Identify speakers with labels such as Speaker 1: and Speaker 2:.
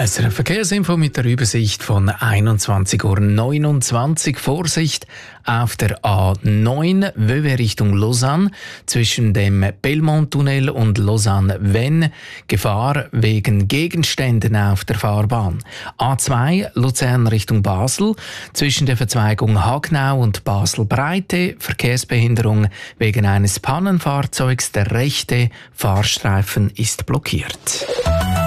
Speaker 1: Eine Verkehrsinfo mit der Übersicht von 21:29 Uhr. Vorsicht auf der A9, Vevey Richtung Lausanne, zwischen dem Belmont-Tunnel und Lausanne-Vennes. Gefahr wegen Gegenständen auf der Fahrbahn. A2, Luzern Richtung Basel, zwischen der Verzweigung Hagnau und Basel-Breite. Verkehrsbehinderung wegen eines Pannenfahrzeugs. Der rechte Fahrstreifen ist blockiert.